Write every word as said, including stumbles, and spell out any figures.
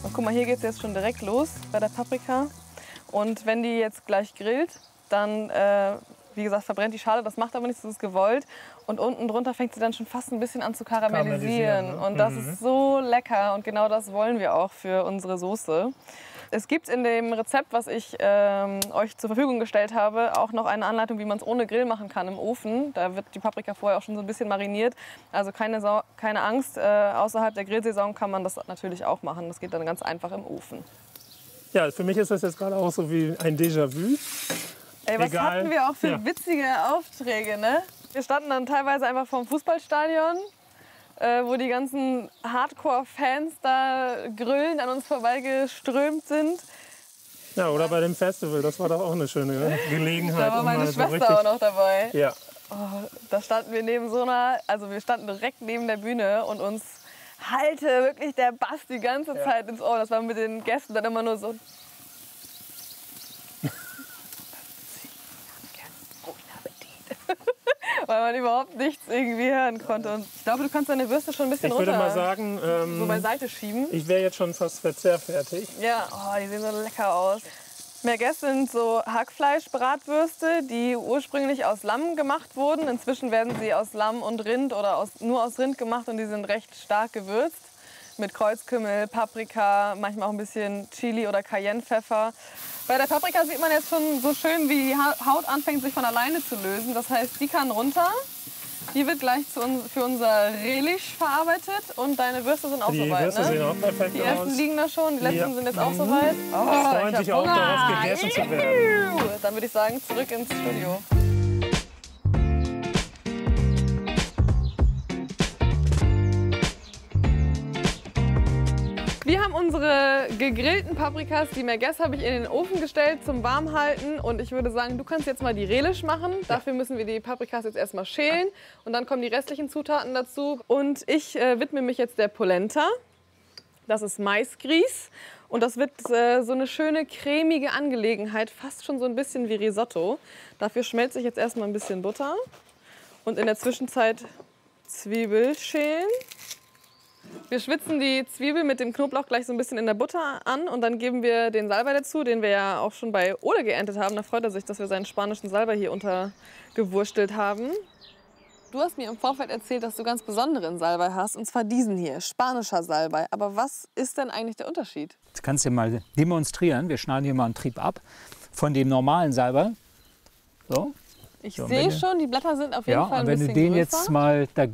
Und guck mal, hier geht es jetzt schon direkt los bei der Paprika. Und wenn die jetzt gleich grillt, dann, äh, wie gesagt, verbrennt die Schale. Das macht aber nichts, das ist gewollt. Und unten drunter fängt sie dann schon fast ein bisschen an zu karamellisieren. Karamellisieren, ne? Und das Mhm. ist so lecker. Und genau das wollen wir auch für unsere Soße. Es gibt in dem Rezept, was ich ähm, euch zur Verfügung gestellt habe, auch noch eine Anleitung, wie man es ohne Grill machen kann im Ofen. Da wird die Paprika vorher auch schon so ein bisschen mariniert. Also keine, Sau keine Angst, äh, außerhalb der Grillsaison kann man das natürlich auch machen. Das geht dann ganz einfach im Ofen. Ja, für mich ist das jetzt gerade auch so wie ein Déjà-vu. Ey, was Egal. hatten wir auch für Ja. witzige Aufträge, ne? Wir standen dann teilweise einfach vorm Fußballstadion, äh, wo die ganzen Hardcore-Fans da grüllend an uns vorbeigeströmt sind. Ja, oder bei dem Festival, das war doch auch eine schöne Gelegenheit. Da war um meine mal so Schwester richtig- auch noch dabei. Ja, Oh, da standen wir neben so einer, also wir standen direkt neben der Bühne und uns hallte wirklich der Bass die ganze Ja. Zeit ins Ohr. Das war mit den Gästen dann immer nur so. Weil man überhaupt nichts irgendwie hören konnte. Und ich glaube, du kannst deine Würste schon ein bisschen ich würde runter mal sagen, ähm, so beiseite schieben. ich wäre jetzt schon fast verzehrfertig. Ja, oh, die sehen so lecker aus. Merguez sind so Hackfleisch-Bratwürste, die ursprünglich aus Lamm gemacht wurden. Inzwischen werden sie aus Lamm und Rind oder aus, nur aus Rind gemacht und die sind recht stark gewürzt. Mit Kreuzkümmel, Paprika, manchmal auch ein bisschen Chili oder Cayennepfeffer. Bei der Paprika sieht man jetzt schon so schön, wie die Haut anfängt, sich von alleine zu lösen. Das heißt, die kann runter. Die wird gleich zu uns, für unser Relish verarbeitet und deine Würste sind auch Die soweit, Würste ne? sehen auch perfekt Die aus. ersten liegen da schon, die letzten Ja. sind jetzt auch Mhm. soweit. Oh, Freuen ich sich hab auch Hunger. darauf, gegessen zu werden. Juhu. Dann würde ich sagen, zurück ins Studio. Wir haben unsere gegrillten Paprikas, die Merguez habe ich in den Ofen gestellt zum Warmhalten. Und ich würde sagen, du kannst jetzt mal die Relish machen. Dafür müssen wir die Paprikas jetzt erstmal schälen. Und dann kommen die restlichen Zutaten dazu. Und ich äh, widme mich jetzt der Polenta. Das ist Maisgrieß. Und das wird äh, so eine schöne cremige Angelegenheit, fast schon so ein bisschen wie Risotto. Dafür schmelze ich jetzt erstmal ein bisschen Butter. Und in der Zwischenzeit Zwiebel schälen. Wir schwitzen die Zwiebel mit dem Knoblauch gleich so ein bisschen in der Butter an und dann geben wir den Salbei dazu, den wir ja auch schon bei Ole geerntet haben. Da freut er sich, dass wir seinen spanischen Salbei hier untergewurstelt haben. Du hast mir im Vorfeld erzählt, dass du ganz besonderen Salbei hast, und zwar diesen hier, spanischer Salbei. Aber was ist denn eigentlich der Unterschied? Das kannst du mal demonstrieren. Wir schneiden hier mal einen Trieb ab von dem normalen Salbei. So. Ich So, sehe wenn du- schon, die Blätter sind auf jeden Ja, Fall ein und wenn bisschen du den größer. jetzt mal dagegen